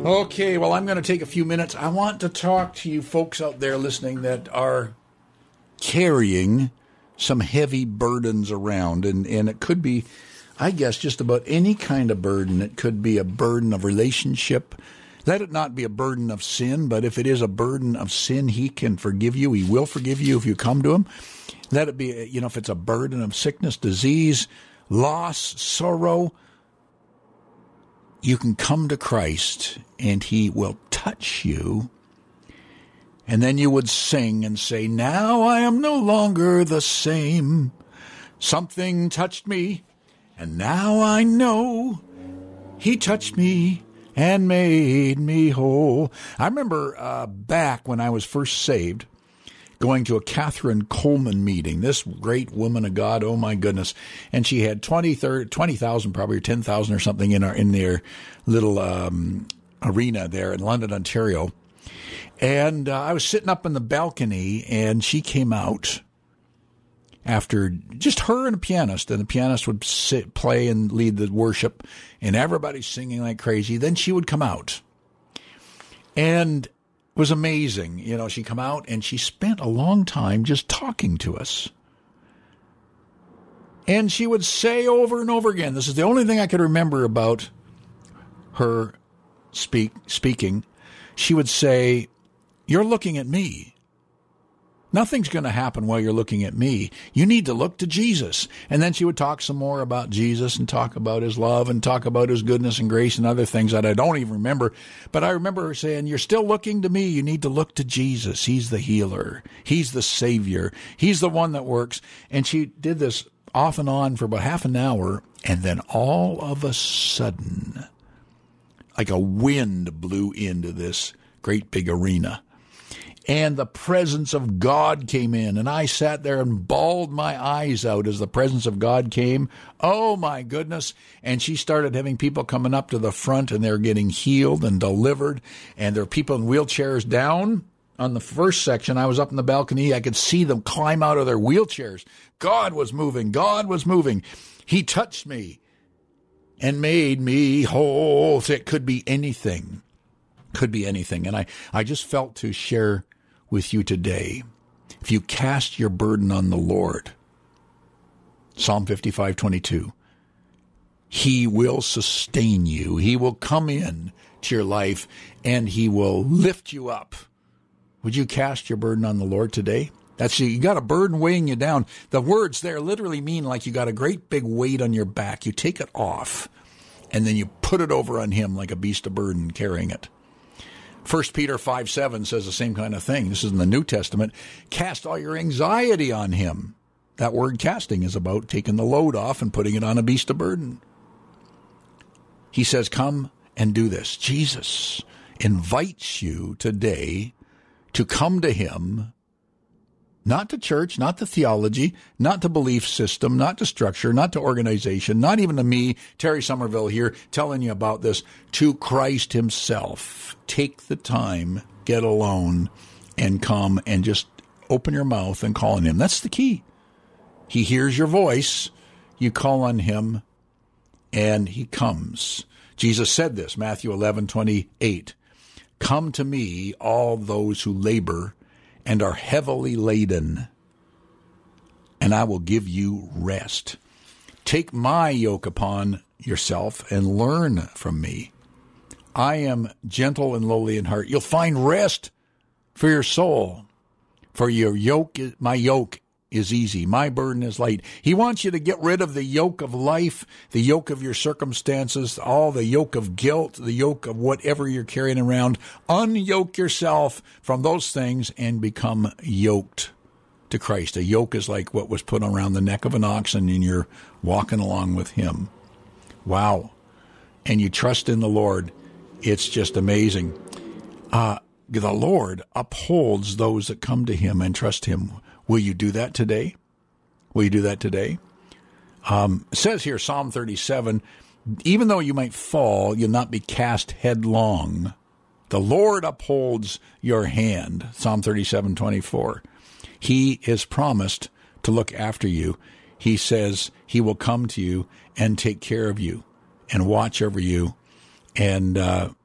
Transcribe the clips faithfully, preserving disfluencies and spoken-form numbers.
Okay, well, I'm going to take a few minutes. I want to talk to you folks out there listening that are carrying some heavy burdens around. And, and it could be, I guess, just about any kind of burden. It could be a burden of relationship. Let it not be a burden of sin, but if it is a burden of sin, he can forgive you. He will forgive you if you come to him. Let it be, you know, if it's a burden of sickness, disease, loss, sorrow, you can come to Christ and he will touch you. And then you would sing and say, now I am no longer the same. Something touched me, and now I know he touched me and made me whole. I remember uh, back when I was first saved, going to a Catherine Coleman meeting, this great woman of God, oh my goodness. And she had twenty, thirty, twenty thousand probably, or ten thousand or something in, our, in their little um, arena there in London, Ontario. And uh, I was sitting up in the balcony, and she came out after just her and a pianist, and the pianist would sit, play and lead the worship, and everybody's singing like crazy. Then she would come out. And it was amazing. You know, she come out and she spent a long time just talking to us. And she would say over and over again, this is the only thing I could remember about her speak speaking. She would say, you're looking at me. Nothing's going to happen while you're looking at me. You need to look to Jesus. And then she would talk some more about Jesus and talk about his love and talk about his goodness and grace and other things that I don't even remember. But I remember her saying, you're still looking to me. You need to look to Jesus. He's the healer. He's the Savior. He's the one that works. And she did this off and on for about half an hour. And then all of a sudden, like a wind blew into this great big arena. And the presence of God came in, and I sat there and bawled my eyes out as the presence of God came. Oh, my goodness. And she started having people coming up to the front, and they're getting healed and delivered. And there are people in wheelchairs down on the first section. I was up in the balcony. I could see them climb out of their wheelchairs. God was moving. God was moving. He touched me and made me whole. So it could be anything. Could be anything. And I, I just felt to share with you today. If you cast your burden on the Lord, Psalm fifty-five twenty-two, he will sustain you. He will come in to your life and he will lift you up. Would you cast your burden on the Lord today? That's you got a burden weighing you down. The words there literally mean like you got a great big weight on your back. You take it off and then you put it over on him like a beast of burden carrying it. First Peter five seven says the same kind of thing. This is in the New Testament. Cast all your anxiety on him. That word casting is about taking the load off and putting it on a beast of burden. He says, come and do this. Jesus invites you today to come to him, not to church, not to theology, not to belief system, not to structure, not to organization, not even to me, Terry Somerville here, telling you about this, to Christ himself. Take the time, get alone, and come and just open your mouth and call on him. That's the key. He hears your voice, you call on him, and he comes. Jesus said this, Matthew eleven twenty-eight, come to me, all those who labor and are heavily laden, and I will give you rest. Take my yoke upon yourself and learn from me. I am gentle and lowly in heart. You'll find rest for your soul. For your yoke, my yoke is easy. My burden is light. He wants you to get rid of the yoke of life, the yoke of your circumstances, all the yoke of guilt, the yoke of whatever you're carrying around. Unyoke yourself from those things and become yoked to Christ. A yoke is like what was put around the neck of an oxen, and you're walking along with him. Wow. And you trust in the Lord. It's just amazing. Uh, the Lord upholds those that come to him and trust him. Will you do that today? Will you do that today? Um, it says here, Psalm thirty-seven, even though you might fall, you'll not be cast headlong. The Lord upholds your hand, Psalm thirty-seven twenty-four. He is promised to look after you. He says he will come to you and take care of you and watch over you. And uh,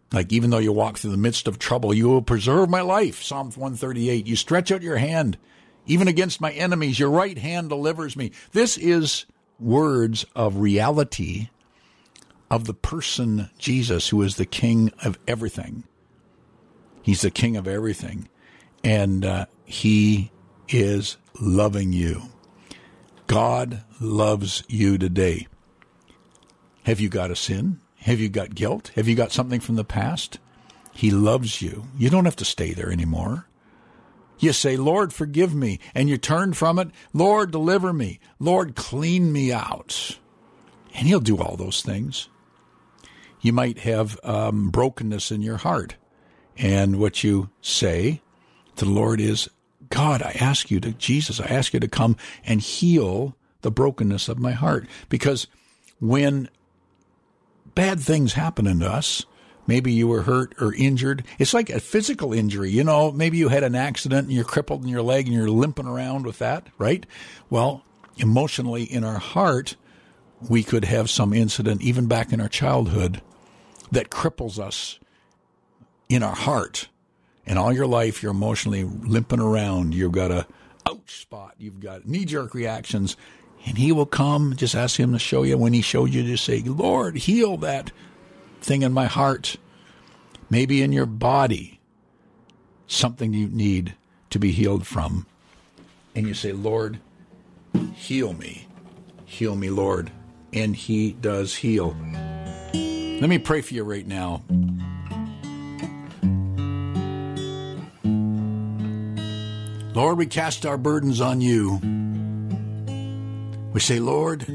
Like, even though you walk through the midst of trouble, you will preserve my life. Psalm one thirty-eight. You stretch out your hand, even against my enemies. Your right hand delivers me. This is words of reality of the person Jesus, who is the King of everything. He's the King of everything. And uh, he is loving you. God loves you today. Have you got a sin? Have you got guilt? Have you got something from the past? He loves you. You don't have to stay there anymore. You say, Lord, forgive me. And you turn from it. Lord, deliver me. Lord, clean me out. And he'll do all those things. You might have um, brokenness in your heart. And what you say to the Lord is, God, I ask you to, Jesus, I ask you to come and heal the brokenness of my heart. Because when bad things happen to us, maybe you were hurt or injured. It's like a physical injury. You know, maybe you had an accident and you're crippled in your leg and you're limping around with that, right? Well, emotionally in our heart, we could have some incident, even back in our childhood, that cripples us in our heart. And all your life, you're emotionally limping around. You've got a ouch spot. You've got knee-jerk reactions. And he will come. Just ask him to show you. When he showed you, just say, Lord, heal that thing in my heart. Maybe in your body, something you need to be healed from. And you say, Lord, heal me. Heal me, Lord. And he does heal. Let me pray for you right now. Lord, we cast our burdens on you. We say, Lord,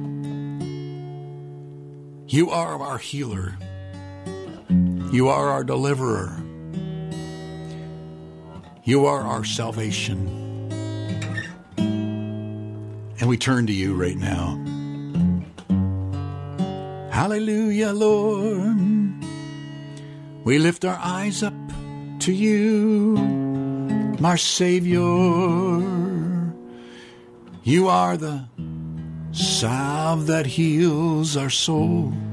you are our healer. You are our deliverer. You are our salvation. And we turn to you right now. Hallelujah, Lord. We lift our eyes up to you, my Savior. You are the salve that heals our soul.